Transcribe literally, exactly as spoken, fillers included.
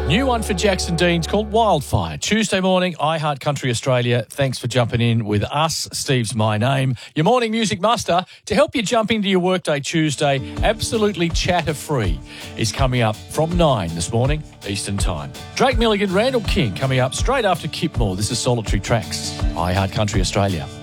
New one for Jackson Dean's called Wildfire. Tuesday morning, iHeart Country Australia. Thanks for jumping in with us. Steve's my name. Your morning music muster to help you jump into your workday Tuesday, absolutely chatter-free, is coming up from nine this morning, Eastern Time. Drake Milligan, Randall King coming up straight after Kip Moore. This is Solitary Tracks, iHeart Country Australia.